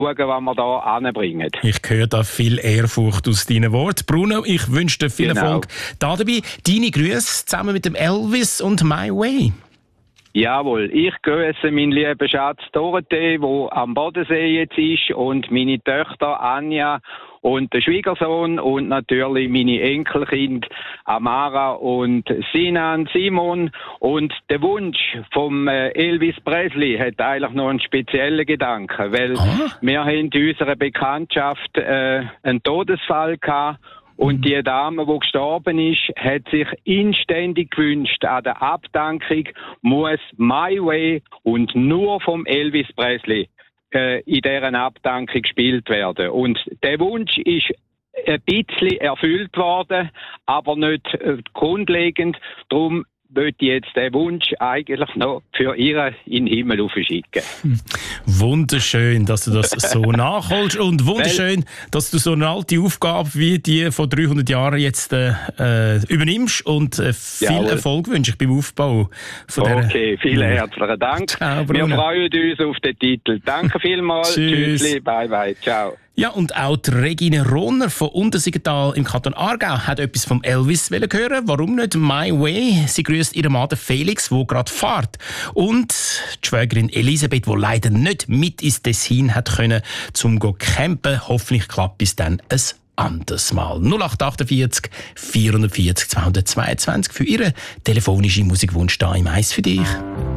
schauen, was wir da anbringen. Ich höre da viel Ehrfurcht aus deinen Worten. Bruno, ich wünsche dir viel Erfolg da dabei. Deine Grüße zusammen mit dem Elvis und My Way. Jawohl, ich grüße meinen lieben Schatz Dorothee, der am Bodensee jetzt ist, und meine Töchter Anja und der Schwiegersohn und natürlich meine Enkelkind Amara und Sinan, Simon. Und der Wunsch vom Elvis Presley hat eigentlich noch einen speziellen Gedanken, weil wir haben in unserer Bekanntschaft einen Todesfall gehabt. Und die Dame, die gestorben ist, hat sich inständig gewünscht, an der Abdankung muss My Way und nur vom Elvis Presley in deren Abdankung gespielt werden. Und der Wunsch ist ein bisschen erfüllt worden, aber nicht grundlegend. Darum würde ich jetzt den Wunsch eigentlich noch für ihr in den Himmel aufschicken. Wunderschön, dass du das so nachholst und wunderschön, dass du so eine alte Aufgabe wie die von 300 Jahren jetzt übernimmst und viel Erfolg wünsche ich beim Aufbau von dieser. Okay, vielen herzlichen Dank. Ciao, wir freuen uns auf den Titel. Danke vielmals. Tschüssli, bye bye, ciao. Ja, und auch die Regine Rohner von Untersiggenthal im Kanton Aargau hat etwas vom Elvis hören. Warum nicht My Way? Sie grüßt ihren Mann Felix, der gerade fährt. Und die Schwägerin Elisabeth, die leider nicht mit ins Tessin hat können, zum go campen. Hoffentlich klappt es dann ein anderes Mal. 0848 440 222 für Ihren telefonischen Musikwunsch da im Eis für dich.